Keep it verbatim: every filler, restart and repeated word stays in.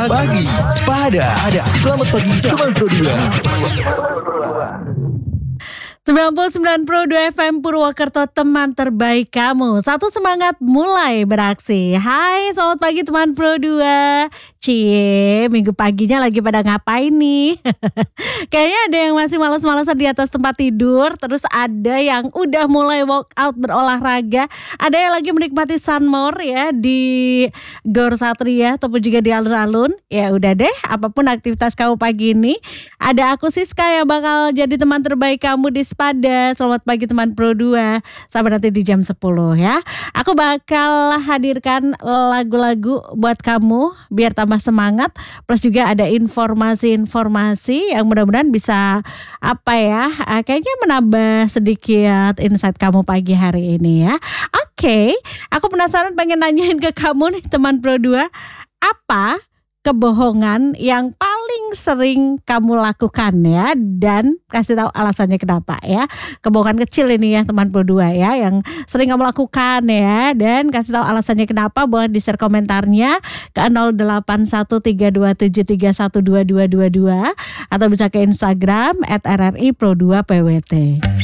pagi, sepada. Selamat pagi, teman Pro dua. sembilan puluh sembilan Pro dua F M Purwokerto, teman terbaik kamu. Satu semangat mulai beraksi. Hai, selamat pagi teman Pro dua. Cie, minggu paginya lagi pada ngapain nih? Kayaknya ada yang masih malas-malasan di atas tempat tidur. Terus ada yang udah mulai workout berolahraga. Ada yang lagi menikmati sunmore ya di Gor Satria ataupun juga di alun-alun. Ya udah deh, apapun aktivitas kamu pagi ini, ada aku Siska yang bakal jadi teman terbaik kamu di Sepada. Selamat pagi teman Pro dua. Sampai nanti di jam sepuluh ya. Aku bakal hadirkan lagu-lagu buat kamu biar tambah semangat. Plus juga ada informasi-informasi yang mudah-mudahan bisa apa ya, kayaknya menambah sedikit insight kamu pagi hari ini ya. Oke, aku penasaran pengen nanyain ke kamu nih teman Pro dua. Apa kebohongan yang paling sering kamu lakukan ya, dan kasih tahu alasannya kenapa ya. Kebohongan kecil ini ya teman Pro dua ya, yang sering kamu lakukan ya, dan kasih tahu alasannya kenapa. Boleh di share komentarnya ke nol delapan satu tiga dua tujuh tiga satu dua dua dua dua atau bisa ke Instagram at R R I Pro dua P W T.